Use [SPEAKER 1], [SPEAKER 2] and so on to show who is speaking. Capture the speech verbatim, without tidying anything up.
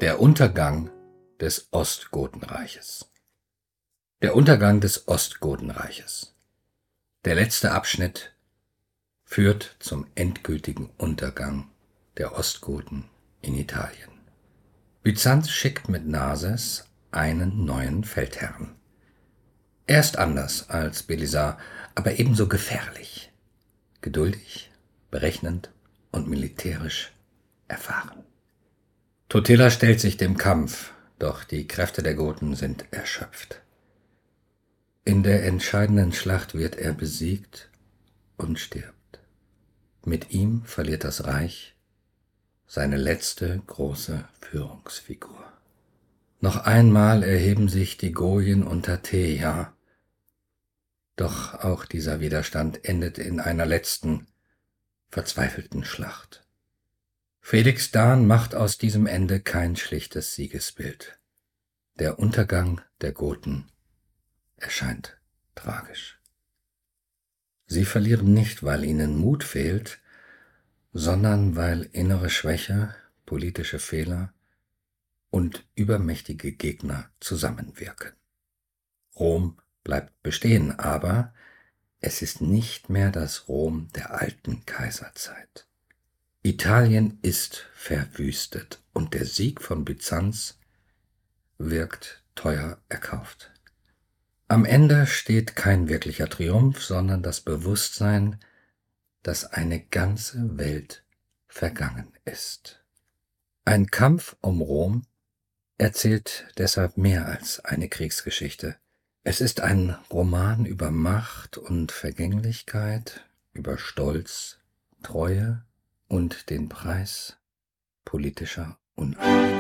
[SPEAKER 1] Der Untergang des Ostgotenreiches. Der Untergang des Ostgotenreiches. Der letzte Abschnitt führt zum endgültigen Untergang der Ostgoten in Italien. Byzanz schickt mit Narses einen neuen Feldherrn. Er ist anders als Belisar, aber ebenso gefährlich, geduldig, berechnend und militärisch erfahren. Totila stellt sich dem Kampf, doch die Kräfte der Goten sind erschöpft. In der entscheidenden Schlacht wird er besiegt und stirbt. Mit ihm verliert das Reich seine letzte große Führungsfigur. Noch einmal erheben sich die Goyen unter Teja, doch auch dieser Widerstand endet in einer letzten, verzweifelten Schlacht. Felix Dahn macht aus diesem Ende kein schlichtes Siegesbild. Der Untergang der Goten erscheint tragisch. Sie verlieren nicht, weil ihnen Mut fehlt, sondern weil innere Schwäche, politische Fehler und übermächtige Gegner zusammenwirken. Rom bleibt bestehen, aber es ist nicht mehr das Rom der alten Kaiserzeit. Italien ist verwüstet und der Sieg von Byzanz wirkt teuer erkauft. Am Ende steht kein wirklicher Triumph, sondern das Bewusstsein, dass eine ganze Welt vergangen ist. Ein Kampf um Rom erzählt deshalb mehr als eine Kriegsgeschichte. Es ist ein Roman über Macht und Vergänglichkeit, über Stolz, Treue und den Preis politischer Uneinigkeit.